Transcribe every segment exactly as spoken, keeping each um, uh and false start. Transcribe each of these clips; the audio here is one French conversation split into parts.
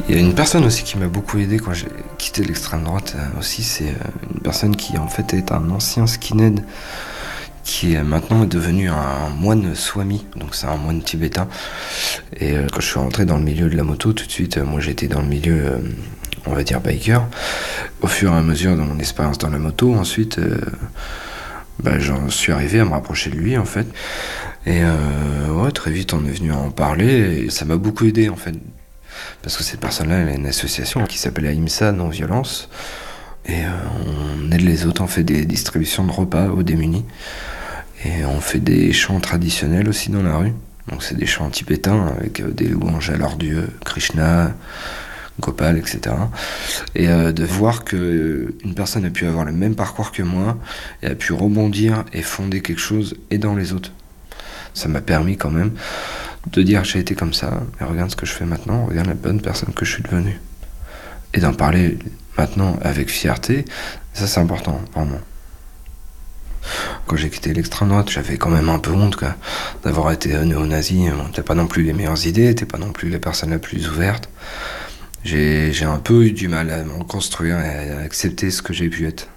Il y a une personne aussi qui m'a beaucoup aidé quand j'ai quitté l'extrême droite euh, aussi, c'est euh, une personne qui en fait est un ancien skinhead qui est maintenant devenu un moine swami, donc c'est un moine tibétain. Et euh, quand je suis rentré dans le milieu de la moto, tout de suite, euh, moi j'étais dans le milieu, euh, on va dire biker. Au fur et à mesure de mon expérience dans la moto, ensuite, euh, bah, j'en suis arrivé à me rapprocher de lui en fait. Et euh, ouais, très vite on est venu en parler et ça m'a beaucoup aidé en fait. Parce que cette personne-là, elle a une association qui s'appelle AIMSA Non-Violence. Et euh, on aide les autres, on fait des distributions de repas aux démunis. Et on fait des chants traditionnels aussi dans la rue. Donc c'est des chants tibétains avec euh, des louanges à leur dieu, Krishna, Gopal, et cetera. Et euh, de voir qu'une personne a pu avoir le même parcours que moi et a pu rebondir et fonder quelque chose aidant les autres. Ça m'a permis quand même de dire j'ai été comme ça, et regarde ce que je fais maintenant, regarde la bonne personne que je suis devenue. Et d'en parler maintenant avec fierté, ça c'est important pour moi. Quand j'ai quitté l'extrême droite, j'avais quand même un peu honte quoi, d'avoir été néo-nazi. Bon, t'as pas non plus les meilleures idées, t'es pas non plus la personne la plus ouverte. J'ai, j'ai un peu eu du mal à me reconstruire et à accepter ce que j'ai pu être.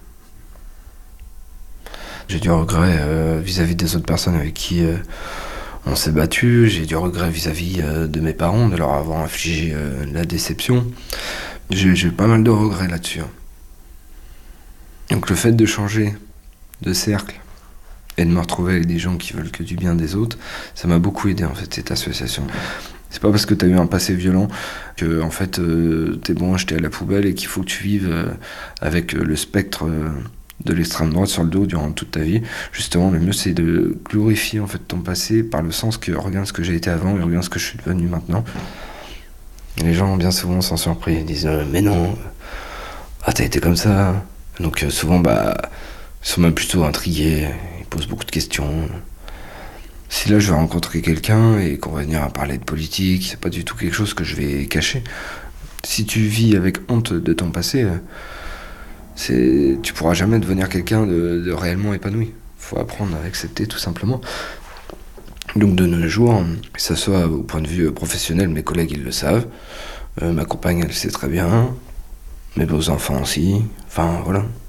J'ai du regret euh, vis-à-vis des autres personnes avec qui euh, on s'est battu. J'ai du regret vis-à-vis euh, de mes parents, de leur avoir infligé euh, la déception. J'ai, j'ai pas mal de regrets là-dessus. Donc le fait de changer de cercle et de me retrouver avec des gens qui veulent que du bien des autres, ça m'a beaucoup aidé en fait, cette association. C'est pas parce que t'as eu un passé violent que en fait euh, t'es bon à jeter à la poubelle et qu'il faut que tu vives euh, avec euh, le spectre euh, de l'extrême droite sur le dos durant toute ta vie. Justement, le mieux c'est de glorifier en fait ton passé par le sens que regarde ce que j'ai été avant et regarde ce que je suis devenu maintenant. Et les gens bien souvent sont surpris, ils disent euh, mais non, ah t'as été comme ça. Donc euh, souvent bah ils sont même plutôt intrigués, ils posent beaucoup de questions. Si là je vais rencontrer quelqu'un et qu'on va venir à parler de politique, c'est pas du tout quelque chose que je vais cacher. Si tu vis avec honte de ton passé, c'est, tu pourras jamais devenir quelqu'un de, de réellement épanoui. Faut apprendre à accepter tout simplement. Donc de nos jours, que ce soit au point de vue professionnel, mes collègues ils le savent, euh, ma compagne elle sait très bien, mes beaux enfants aussi, enfin voilà.